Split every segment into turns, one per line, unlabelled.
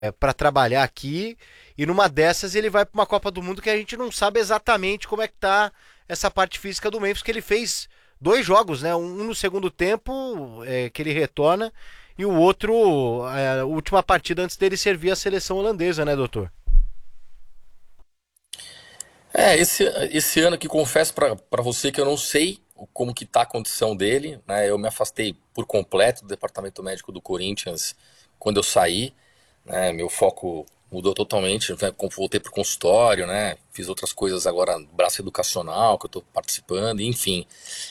para trabalhar aqui, e numa dessas ele vai para uma Copa do Mundo que a gente não sabe exatamente como é que tá essa parte física do Memphis, que ele fez dois jogos, né? Um no segundo tempo, que ele retorna, e o outro, a última partida antes dele servir a seleção holandesa, né, doutor?
Esse ano aqui confesso pra você que eu não sei como que tá a condição dele, né? Eu me afastei por completo do departamento médico do Corinthians quando eu saí, né? Meu foco mudou totalmente, né? Voltei pro consultório, né? Fiz outras coisas agora, braço educacional que eu tô participando, enfim.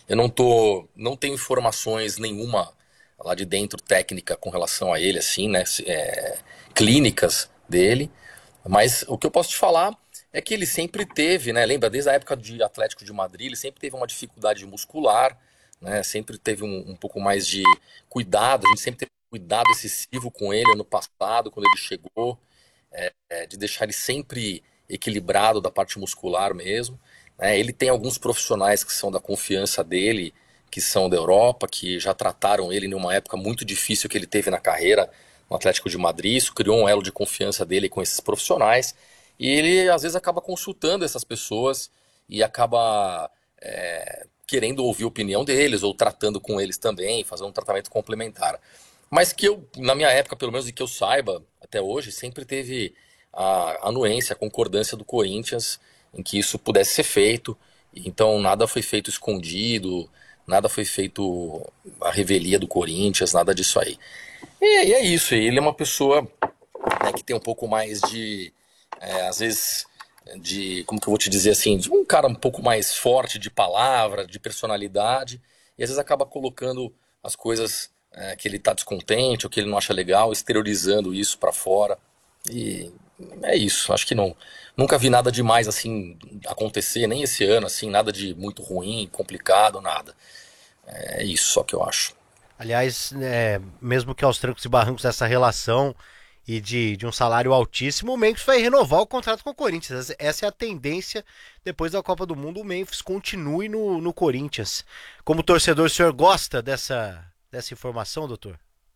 Não tenho informações nenhuma lá de dentro técnica com relação a ele, assim, né? Clínicas dele. Mas o que eu posso te falar é que ele sempre teve, né? Lembra, desde a época de Atlético de Madrid, ele sempre teve uma dificuldade muscular, né? Sempre teve um pouco mais de cuidado, a gente sempre teve cuidado excessivo com ele ano passado, quando ele chegou, de deixar ele sempre equilibrado da parte muscular mesmo, né? Ele tem alguns profissionais que são da confiança dele, que são da Europa, que já trataram ele numa época muito difícil que ele teve na carreira no Atlético de Madrid. Isso criou um elo de confiança dele com esses profissionais. E ele às vezes acaba consultando essas pessoas e acaba querendo ouvir a opinião deles ou tratando com eles também, fazendo um tratamento complementar. Mas que eu, na minha época, pelo menos e que eu saiba até hoje, sempre teve a anuência, a concordância do Corinthians em que isso pudesse ser feito. Então nada foi feito escondido, nada foi feito a revelia do Corinthians, nada disso aí. E é isso, ele é uma pessoa, né, que tem um pouco mais de, às vezes, como que eu vou te dizer assim, de um cara um pouco mais forte de palavra, de personalidade, e às vezes acaba colocando as coisas que ele tá descontente ou que ele não acha legal, exteriorizando isso pra fora. E é isso, acho que não, nunca vi nada demais assim acontecer, nem esse ano, assim, nada de muito ruim, complicado, nada. É isso só que eu acho.
Aliás, mesmo que aos trancos e barrancos dessa relação e de um salário altíssimo, o Memphis vai renovar o contrato com o Corinthians. Essa é a tendência. Depois da Copa do Mundo, o Memphis continue no Corinthians. Como torcedor, o senhor gosta dessa informação, doutor?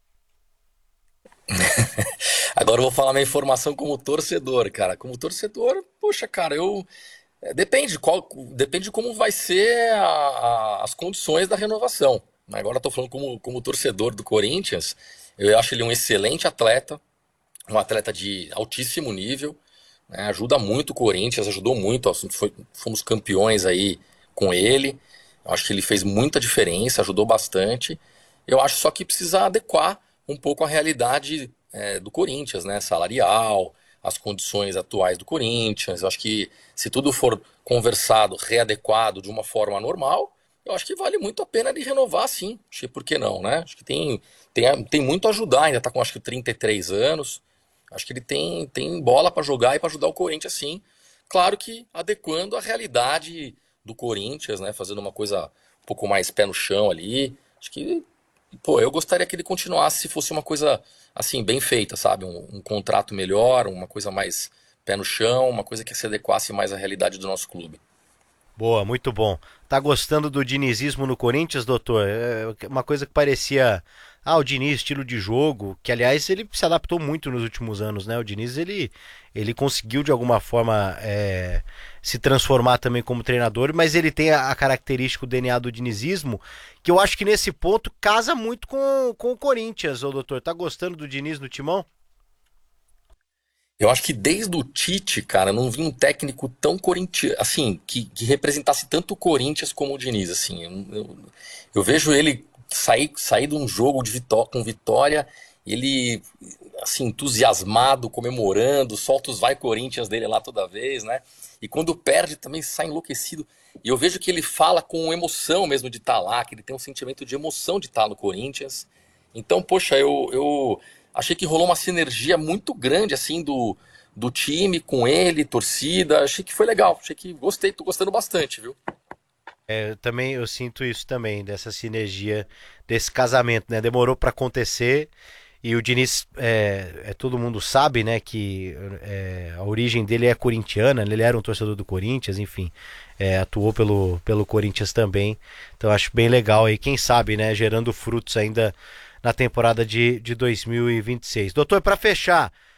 Agora eu vou falar minha informação como torcedor, cara. Como torcedor, poxa, cara, eu. Depende de como vai ser as condições da renovação. Agora eu tô falando como torcedor do Corinthians. Eu acho ele um excelente atleta, um atleta de altíssimo nível, né? Ajuda muito o Corinthians, ajudou muito. Fomos campeões aí com ele. Eu acho que ele fez muita diferença, ajudou bastante. Eu acho só que precisa adequar um pouco a realidade do Corinthians, né? Salarial, as condições atuais do Corinthians. Eu acho que se tudo for conversado, readequado de uma forma normal, eu acho que vale muito a pena ele renovar, sim. Acho que por que não, né? Acho que tem muito a ajudar, ainda tá com acho que 33 anos. Acho que ele tem bola para jogar e para ajudar o Corinthians, sim. Claro que adequando a realidade do Corinthians, né? Fazendo uma coisa um pouco mais pé no chão ali. Acho que, pô, eu gostaria que ele continuasse se fosse uma coisa assim, bem feita, sabe? Um contrato melhor, uma coisa mais pé no chão, uma coisa que se adequasse mais à realidade do nosso clube.
Boa, muito bom. Tá gostando do dinizismo no Corinthians, doutor? É uma coisa que parecia. Ah, o Diniz, estilo de jogo, que aliás ele se adaptou muito nos últimos anos, né? O Diniz ele conseguiu de alguma forma se transformar também como treinador, mas ele tem a característica, o DNA do dinizismo, que eu acho que nesse ponto casa muito com o Corinthians, ô doutor. Tá gostando do Diniz no timão?
Eu acho que desde o Tite, cara, não vi um técnico tão corintiano, assim, que representasse tanto o Corinthians como o Diniz, assim. Eu vejo ele sair de um jogo com vitória, ele, assim, entusiasmado, comemorando, solta os vai Corinthians dele lá toda vez, né? E quando perde também sai enlouquecido. E eu vejo que ele fala com emoção mesmo de estar lá, que ele tem um sentimento de emoção de estar no Corinthians. Então, poxa, eu achei que rolou uma sinergia muito grande, assim, do time com ele, torcida. Achei que foi legal, achei que gostei, tô gostando bastante, viu?
Também eu sinto isso também, dessa sinergia, desse casamento, né? Demorou para acontecer e o Diniz, todo mundo sabe, né, que a origem dele é corintiana, né, ele era um torcedor do Corinthians, enfim, atuou pelo Corinthians também, então acho bem legal aí, quem sabe, né, gerando frutos ainda na temporada de 2026. Doutor, para fechar,